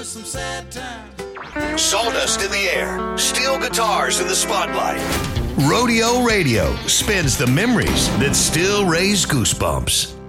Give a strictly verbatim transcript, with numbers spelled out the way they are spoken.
Some sad times. Sawdust in the air, steel guitars in the spotlight. Rodeo Radio spins the memories that still raise goosebumps.